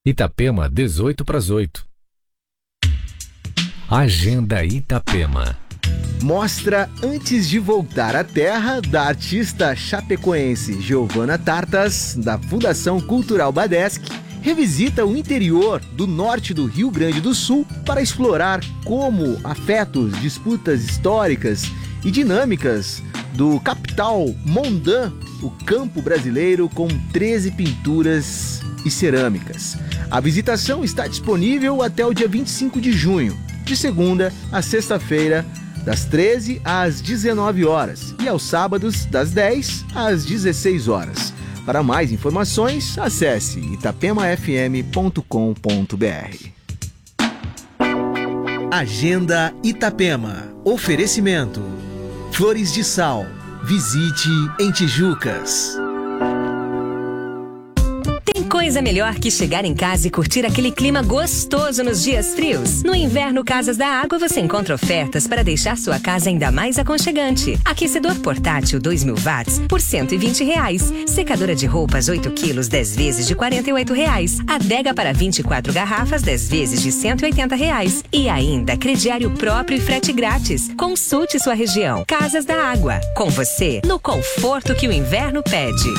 Itapema, 7:18. Agenda Itapema. Mostra Antes de Voltar à Terra, da artista chapecoense Giovana Tartas, da Fundação Cultural Badesc, revisita o interior do norte do Rio Grande do Sul para explorar como afetos, disputas históricas e dinâmicas do capital Mondã, o campo brasileiro com 13 pinturas e cerâmicas. A visitação está disponível até o dia 25 de junho, de segunda a sexta-feira, das 13 às 19 horas e aos sábados, das 10 às 16 horas. Para mais informações, acesse itapemafm.com.br. Agenda Itapema. Oferecimento: Flores de Sal. Visite em Tijucas. Coisa melhor que chegar em casa e curtir aquele clima gostoso nos dias frios. No inverno Casas da Água você encontra ofertas para deixar sua casa ainda mais aconchegante. Aquecedor portátil 2000 watts por R$120. Secadora de roupas 8 quilos 10 vezes de R$48. Adega para 24 garrafas 10 vezes de R$180. E ainda crediário próprio e frete grátis. Consulte sua região. Casas da Água. Com você, no conforto que o inverno pede.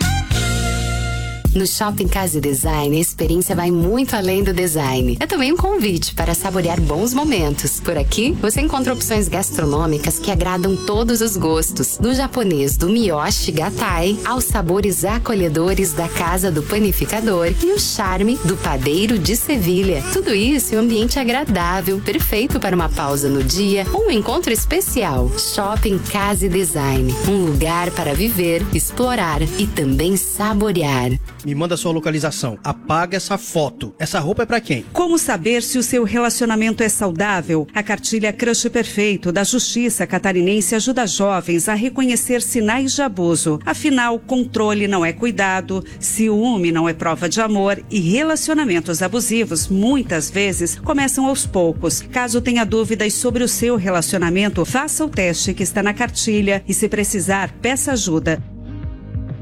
No Shopping Casa Design, a experiência vai muito além do design. É também um convite para saborear bons momentos. Por aqui, você encontra opções gastronômicas que agradam todos os gostos. Do japonês do Miyoshi Gatai, aos sabores acolhedores da Casa do Panificador e o charme do Padeiro de Sevilha. Tudo isso em um ambiente agradável, perfeito para uma pausa no dia ou um encontro especial. Shopping Casa Design, um lugar para viver, explorar e também saborear. Me manda sua localização. Apaga essa foto. Essa roupa é pra quem? Como saber se o seu relacionamento é saudável? A cartilha Crush Perfeito da Justiça Catarinense ajuda jovens a reconhecer sinais de abuso. Afinal, controle não é cuidado, ciúme não é prova de amor e relacionamentos abusivos muitas vezes começam aos poucos. Caso tenha dúvidas sobre o seu relacionamento, faça o teste que está na cartilha e, se precisar, peça ajuda.